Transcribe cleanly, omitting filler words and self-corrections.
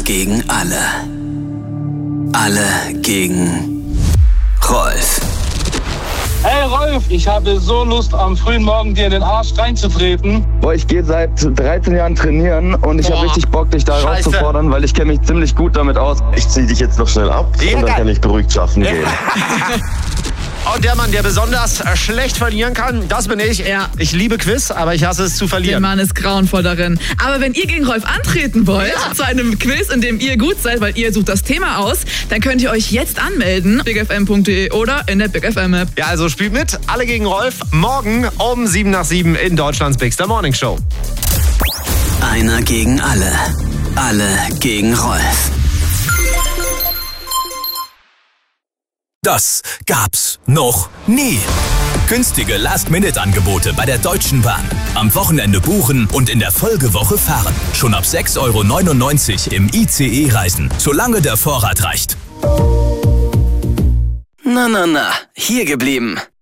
gegen alle. Alle gegen Rolf. Hey Rolf, ich habe so Lust, am frühen Morgen dir in den Arsch reinzutreten. Boah, ich gehe seit 13 Jahren trainieren und ich habe richtig Bock, dich da rauszufordern, weil ich kenne mich ziemlich gut damit aus. Ich ziehe dich jetzt noch schnell ab und dann kann ich beruhigt schaffen gehen. Und der Mann, der besonders schlecht verlieren kann, das bin ich. Ja. Ich liebe Quiz, aber ich hasse es zu Der verlieren. Mann ist grauenvoll darin. Aber wenn ihr gegen Rolf antreten wollt, zu einem Quiz, in dem ihr gut seid, weil ihr sucht das Thema aus, dann könnt ihr euch jetzt anmelden. bigfm.de oder in der Big FM App. Ja, also spielt mit. Alle gegen Rolf. Morgen um 7 nach 7 in Deutschlands Bigster Morning Show. Einer gegen alle. Alle gegen Rolf. Das gab's noch nie. Günstige Last-Minute-Angebote bei der Deutschen Bahn. Am Wochenende buchen und in der Folgewoche fahren. Schon ab 6,99 € im ICE reisen, solange der Vorrat reicht. Na, hier geblieben.